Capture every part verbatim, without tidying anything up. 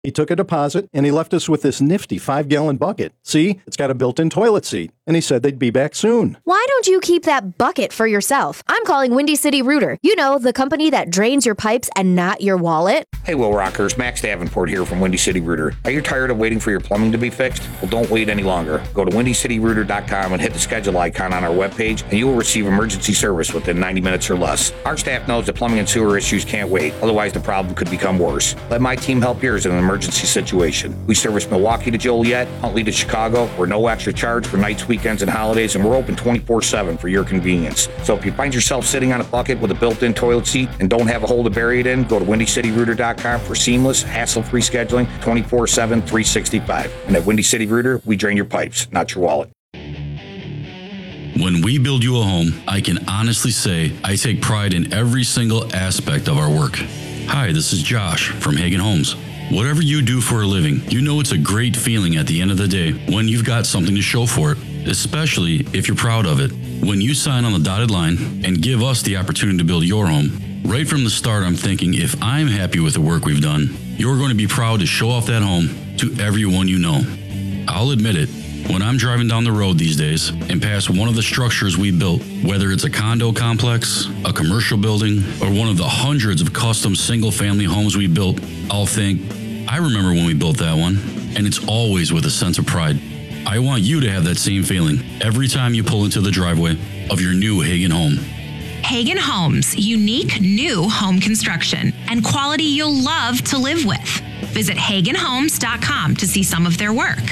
He took a deposit, and he left us with this nifty five-gallon bucket. See, it's got a built-in toilet seat, and he said they'd be back soon. Why don't you keep that bucket for yourself? I'm calling Windy City Rooter. You know, the company that drains your pipes and not your wallet. Hey, Will Rockers, Max Davenport here from Windy City Rooter. Are you tired of waiting for your plumbing to be fixed? Well, don't wait any longer. Go to windy city rooter dot com and hit the schedule icon on our webpage, and you will receive emergency service within ninety minutes or less. Our staff knows that plumbing and sewer issues can't wait, otherwise the problem could become worse. Let my team help yours in an emergency situation. We service Milwaukee to Joliet, Huntley to Chicago. We're no extra charge for nights, weekends, and holidays, and we're open twenty-four seven for your convenience. So if you find yourself sitting on a bucket with a built-in toilet seat and don't have a hole to bury it in, go to windy city rooter dot com for seamless, hassle-free scheduling twenty-four seven, three sixty-five. And at Windy City Rooter, we drain your pipes, not your wallet. When we build you a home, I can honestly say I take pride in every single aspect of our work. Hi, this is Josh from Hagen Homes. Whatever you do for a living, you know it's a great feeling at the end of the day when you've got something to show for it, especially if you're proud of it. When you sign on the dotted line and give us the opportunity to build your home, right from the start I'm thinking if I'm happy with the work we've done, you're going to be proud to show off that home to everyone you know. I'll admit it, when I'm driving down the road these days and pass one of the structures we built, whether it's a condo complex, a commercial building, or one of the hundreds of custom single-family homes we built, I'll think, I remember when we built that one, and it's always with a sense of pride. I want you to have that same feeling every time you pull into the driveway of your new Hagen home. Hagen Homes, unique new home construction and quality you'll love to live with. Visit hagen homes dot com to see some of their work.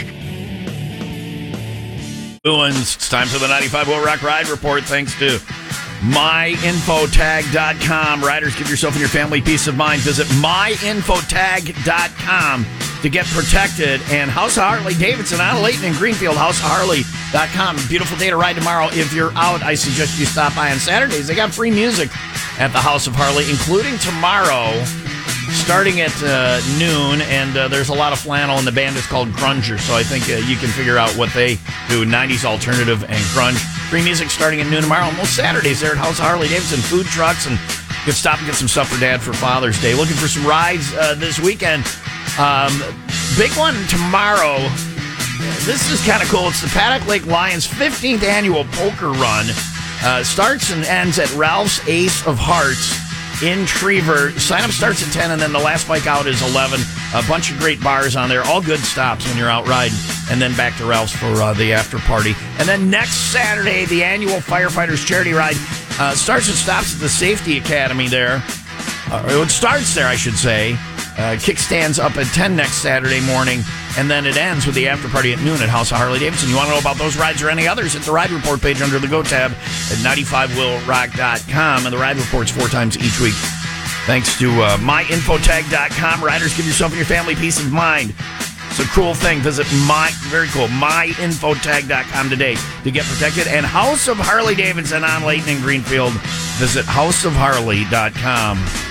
It's time for the ninety-five Will Rock Ride Report, thanks to my info tag dot com. Riders, give yourself and your family peace of mind. Visit my info tag dot com to get protected. And House of Harley Davidson out of Layton and Greenfield, house of harley dot com. Beautiful day to ride tomorrow. If you're out, I suggest you stop by on Saturdays. They got free music at the House of Harley, including tomorrow, starting at uh, noon. And uh, there's a lot of flannel, and the band is called Grunger. So I think uh, you can figure out what they do, nineties alternative and grunge. Free music starting at noon tomorrow. Most Saturdays there at House of Harley Davidson. Food trucks, and you can stop and get some stuff for Dad for Father's Day. Looking for some rides uh, this weekend. Um, big one tomorrow. This is kind of cool. It's the Paddock Lake Lions fifteenth annual poker run. Uh, starts and ends at Ralph's Ace of Hearts in Trever. Sign up starts at ten, and then the last bike out is eleven. A bunch of great bars on there. All good stops when you're out riding. And then back to Ralph's for uh, the after party. And then next Saturday, the annual Firefighters Charity Ride uh, starts and stops at the Safety Academy there. Uh, it starts there, I should say. Uh, kickstands up at ten next Saturday morning. And then it ends with the after party at noon at House of Harley Davidson. You want to know about those rides or any others? Hit the Ride Report page under the Go tab at ninety-five will rock dot com. And the Ride Report's four times each week. Thanks to uh, my info tag dot com. Riders, give yourself and your family peace of mind. It's a cool thing. Visit my, very cool, my info tag dot com today to get protected. And House of Harley Davidson on Layton and Greenfield. Visit house of harley dot com.